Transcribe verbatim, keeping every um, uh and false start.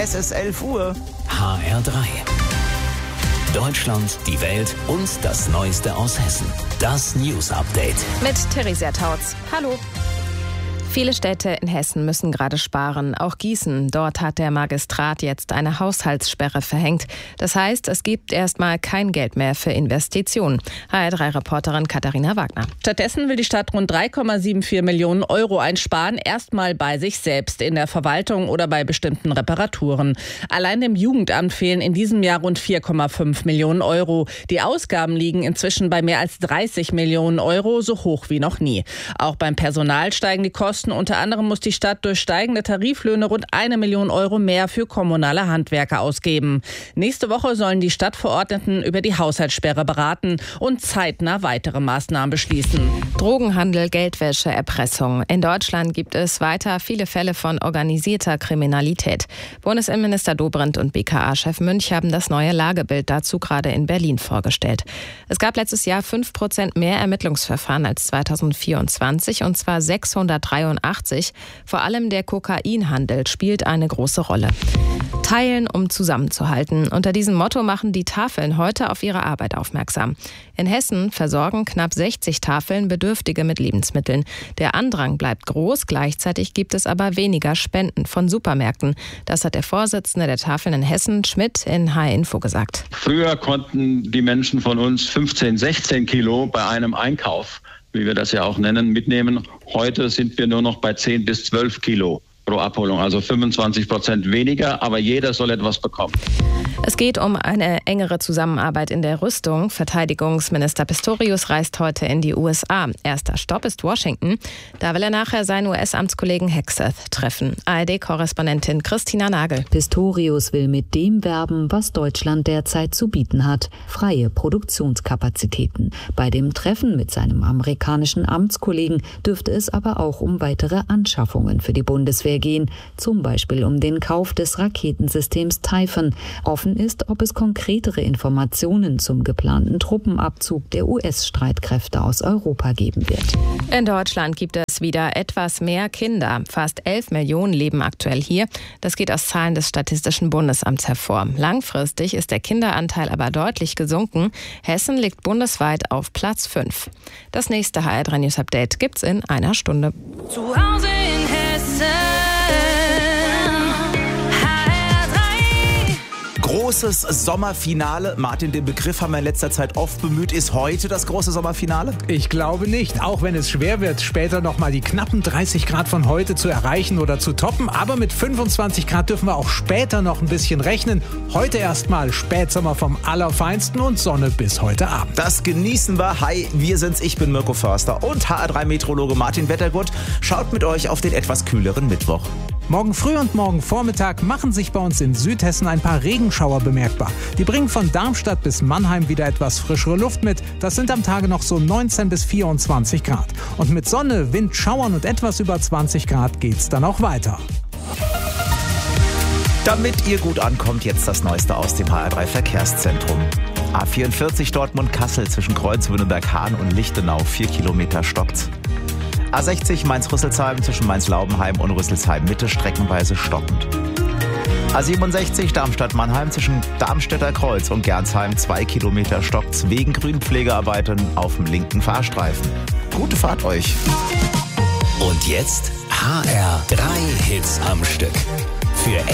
Es ist elf Uhr. H R drei. Deutschland, die Welt und das Neueste aus Hessen. Das News Update. Mit Theresia Tautz. Hallo. Viele Städte in Hessen müssen gerade sparen, auch Gießen. Dort hat der Magistrat jetzt eine Haushaltssperre verhängt. Das heißt, es gibt erstmal kein Geld mehr für Investitionen. H R drei Reporterin Katharina Wagner. Stattdessen will die Stadt rund drei Komma vierundsiebzig Millionen Euro einsparen, erstmal bei sich selbst, in der Verwaltung oder bei bestimmten Reparaturen. Allein dem Jugendamt fehlen in diesem Jahr rund vier Komma fünf Millionen Euro. Die Ausgaben liegen inzwischen bei mehr als dreißig Millionen Euro, so hoch wie noch nie. Auch beim Personal steigen die Kosten. Unter anderem muss die Stadt durch steigende Tariflöhne rund eine Million Euro mehr für kommunale Handwerker ausgeben. Nächste Woche sollen die Stadtverordneten über die Haushaltssperre beraten und zeitnah weitere Maßnahmen beschließen. Drogenhandel, Geldwäsche, Erpressung. In Deutschland gibt es weiter viele Fälle von organisierter Kriminalität. Bundesinnenminister Dobrindt und B K A-Chef Münch haben das neue Lagebild dazu gerade in Berlin vorgestellt. Es gab letztes Jahr fünf Prozent mehr Ermittlungsverfahren als zweitausendvierundzwanzig, und zwar sechshundertdreiundachtzig. Vor allem der Kokainhandel spielt eine große Rolle. Teilen, um zusammenzuhalten. Unter diesem Motto machen die Tafeln heute auf ihre Arbeit aufmerksam. In Hessen versorgen knapp sechzig Tafeln Bedürftige mit Lebensmitteln. Der Andrang bleibt groß, gleichzeitig gibt es aber weniger Spenden von Supermärkten. Das hat der Vorsitzende der Tafeln in Hessen, Schmidt, in H R-Info gesagt. Früher konnten die Menschen von uns fünfzehn, sechzehn Kilo bei einem Einkauf, wie wir das ja auch nennen, mitnehmen. Heute sind wir nur noch bei zehn bis zwölf Kilo pro Abholung, also fünfundzwanzig Prozent weniger, aber jeder soll etwas bekommen. Es geht um eine engere Zusammenarbeit in der Rüstung. Verteidigungsminister Pistorius reist heute in die U S A. Erster Stopp ist Washington. Da will er nachher seinen U S-Amtskollegen Hegseth treffen. A R D-Korrespondentin Christina Nagel. Pistorius will mit dem werben, was Deutschland derzeit zu bieten hat: freie Produktionskapazitäten. Bei dem Treffen mit seinem amerikanischen Amtskollegen dürfte es aber auch um weitere Anschaffungen für die Bundeswehr gehen, zum Beispiel um den Kauf des Raketensystems Typhon. Offen ist, ob es konkretere Informationen zum geplanten Truppenabzug der U S-Streitkräfte aus Europa geben wird. In Deutschland gibt es wieder etwas mehr Kinder. Fast elf Millionen leben aktuell hier. Das geht aus Zahlen des Statistischen Bundesamts hervor. Langfristig ist der Kinderanteil aber deutlich gesunken. Hessen liegt bundesweit auf Platz fünf. Das nächste H R drei News Update gibt's in einer Stunde. Zu Hause in Hessen. Großes Sommerfinale. Martin, den Begriff haben wir in letzter Zeit oft bemüht. Ist heute das große Sommerfinale? Ich glaube nicht, auch wenn es schwer wird, später nochmal die knappen dreißig Grad von heute zu erreichen oder zu toppen. Aber mit fünfundzwanzig Grad dürfen wir auch später noch ein bisschen rechnen. Heute erstmal Spätsommer vom Allerfeinsten und Sonne bis heute Abend. Das genießen wir. Hi, wir sind's. Ich bin Mirko Förster und H R drei Meteorologe Martin Wettergut schaut mit euch auf den etwas kühleren Mittwoch. Morgen früh und morgen Vormittag machen sich bei uns in Südhessen ein paar Regenschauer bemerkbar. Die bringen von Darmstadt bis Mannheim wieder etwas frischere Luft mit. Das sind am Tage noch so neunzehn bis vierundzwanzig Grad. Und mit Sonne, Wind, Schauern und etwas über zwanzig Grad geht's dann auch weiter. Damit ihr gut ankommt, jetzt das Neueste aus dem H R drei Verkehrszentrum. A vierundvierzig Dortmund-Kassel zwischen Kreuz-Wünnenberg-Hahn und Lichtenau, vier Kilometer stockt's. A sechzig Mainz-Rüsselsheim zwischen Mainz-Laubenheim und Rüsselsheim-Mitte streckenweise stockend. A siebenundsechzig Darmstadt-Mannheim zwischen Darmstädter Kreuz und Gernsheim, zwei Kilometer stockt's wegen Grünpflegearbeiten auf dem linken Fahrstreifen. Gute Fahrt euch. Und jetzt H R drei Hits am Stück. Für